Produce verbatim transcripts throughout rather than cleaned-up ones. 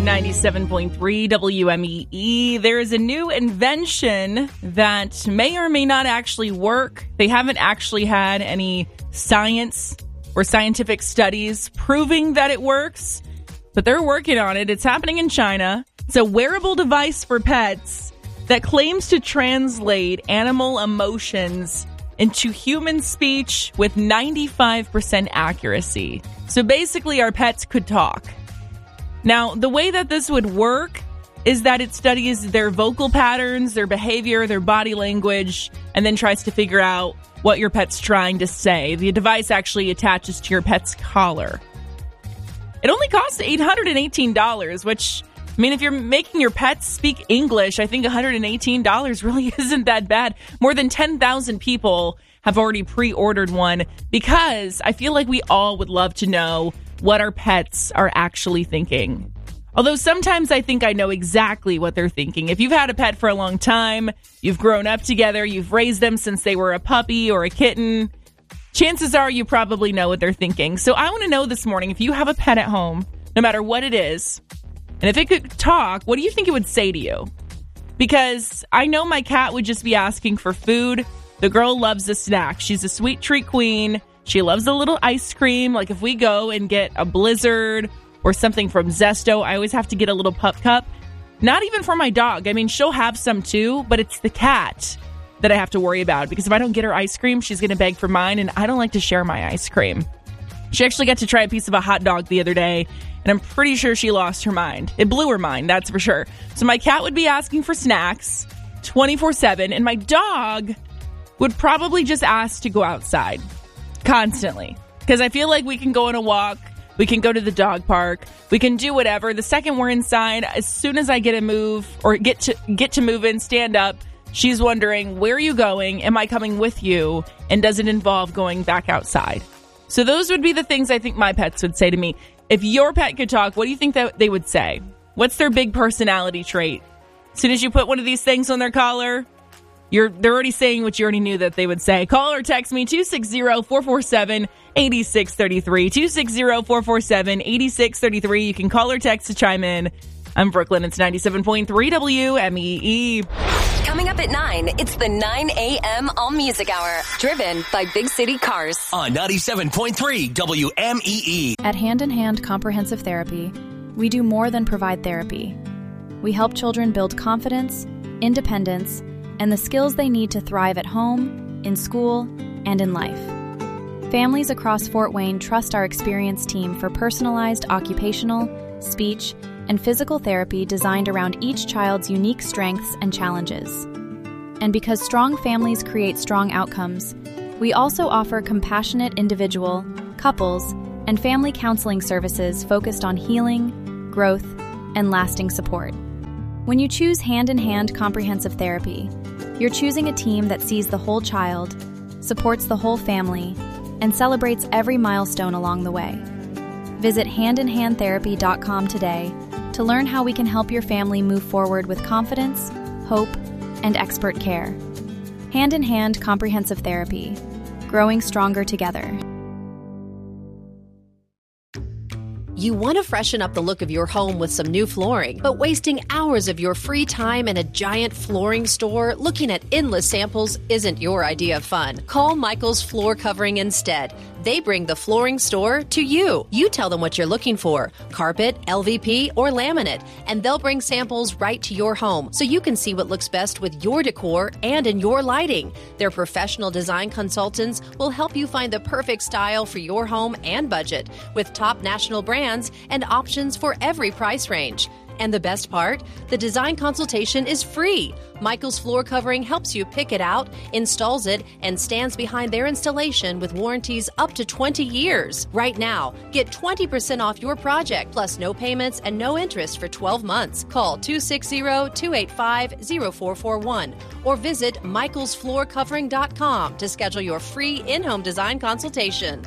ninety-seven point three W M E E. There is a new invention that may or may not actually work. They haven't actually had any science or scientific studies proving that it works, but they're working on it. It's happening in China. It's a wearable device for pets that claims to translate animal emotions into human speech with ninety-five percent accuracy. So basically, our pets could talk. Now, the way that this would work is that it studies their vocal patterns, their behavior, their body language, and then tries to figure out what your pet's trying to say. The device actually attaches to your pet's collar. It only costs eight hundred eighteen dollars, which, I mean, if you're making your pets speak English, I think one hundred eighteen dollars really isn't that bad. More than ten thousand people have already pre-ordered one because I feel like we all would love to know what our pets are actually thinking. Although sometimes I think I know exactly what they're thinking. If you've had a pet for a long time, you've grown up together, you've raised them since they were a puppy or a kitten, chances are you probably know what they're thinking. So I want to know this morning, if you have a pet at home, no matter what it is, and if it could talk, what do you think it would say to you? Because I know my cat would just be asking for food. The girl loves a snack. She's a sweet treat queen. She loves a little ice cream. Like if we go and get a Blizzard or something from Zesto, I always have to get a little pup cup. Not even for my dog. I mean, she'll have some too, but it's the cat that I have to worry about. Because if I don't get her ice cream, she's going to beg for mine, and I don't like to share my ice cream. She actually got to try a piece of a hot dog the other day, and I'm pretty sure she lost her mind. It blew her mind, that's for sure. So my cat would be asking for snacks twenty-four seven, and my dog would probably just ask to go outside. Constantly. Because I feel like we can go on a walk, we can go to the dog park, we can do whatever. The second we're inside, as soon as I get a move or get to get to move in, stand up, she's wondering, where are you going? Am I coming with you? And does it involve going back outside? So those would be the things I think my pets would say to me. If your pet could talk, what do you think that they would say? What's their big personality trait? As soon as you put one of these things on their collar, You're, they're already saying what you already knew that they would say. Call or text me, two six zero, four four seven, eight six three three, two six zero, four four seven, eight six three three. You can call or text to chime in. I'm Brooklyn. It's ninety-seven point three W M E E. Coming up at nine, it's the nine a.m. All Music Hour, driven by Big City Cars. On ninety-seven point three W M E E. At Hand in Hand Comprehensive Therapy, we do more than provide therapy. We help children build confidence, independence, and the skills they need to thrive at home, in school, and in life. Families across Fort Wayne trust our experienced team for personalized occupational, speech, and physical therapy designed around each child's unique strengths and challenges. And because strong families create strong outcomes, we also offer compassionate individual, couples, and family counseling services focused on healing, growth, and lasting support. When you choose Hand in Hand Comprehensive Therapy, you're choosing a team that sees the whole child, supports the whole family, and celebrates every milestone along the way. Visit hand in hand therapy dot com today to learn how we can help your family move forward with confidence, hope, and expert care. Hand in Hand Comprehensive Therapy, growing stronger together. You want to freshen up the look of your home with some new flooring, but wasting hours of your free time in a giant flooring store looking at endless samples isn't your idea of fun. Call Michael's Floor Covering instead. They bring the flooring store to you. You tell them what you're looking for, carpet, L V P, or laminate, and they'll bring samples right to your home so you can see what looks best with your decor and in your lighting. Their professional design consultants will help you find the perfect style for your home and budget with top national brands and options for every price range. And the best part? The design consultation is free. Michael's Floor Covering helps you pick it out, installs it, and stands behind their installation with warranties up to twenty years. Right now, get twenty percent off your project, plus no payments and no interest for twelve months. Call two six zero, two eight five, zero four four one or visit michaels floor covering dot com to schedule your free in-home design consultation.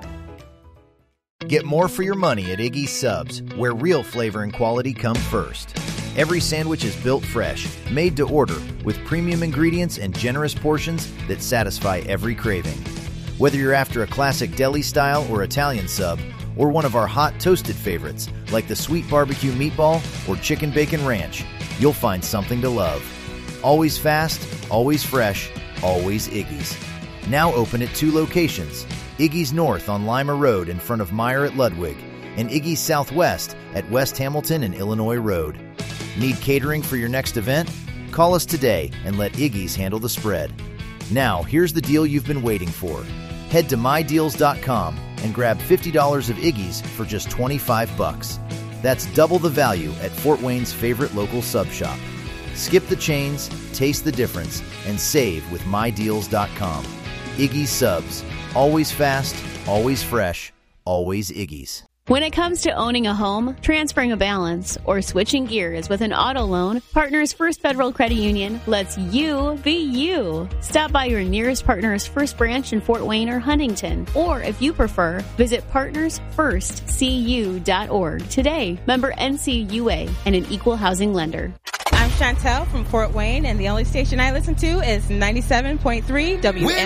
Get more for your money at Iggy's Subs, where real flavor and quality come first. Every sandwich is built fresh, made to order, with premium ingredients and generous portions that satisfy every craving. Whether you're after a classic deli style or Italian sub, or one of our hot toasted favorites like the sweet barbecue meatball or chicken bacon ranch, you'll find something to love. Always fast, always fresh, always Iggy's. Now open at two locations, Iggy's North on Lima Road in front of Meyer at Ludwig, and Iggy's Southwest at West Hamilton and Illinois Road. Need catering for your next event? Call us today and let Iggy's handle the spread. Now, here's the deal you've been waiting for. Head to my deals dot com and grab fifty dollars of Iggy's for just twenty-five bucks. That's double the value at Fort Wayne's favorite local sub shop. Skip the chains, taste the difference, and save with my deals dot com. Iggy's Subs. Always fast, always fresh, always Iggy's. When it comes to owning a home, transferring a balance, or switching gears with an auto loan, Partners First Federal Credit Union lets you be you. Stop by your nearest Partners First branch in Fort Wayne or Huntington, or if you prefer, visit partners first c u dot org today. Member N C U A and an equal housing lender. I'm Chantel from Fort Wayne, and the only station I listen to is ninety-seven point three W M E E.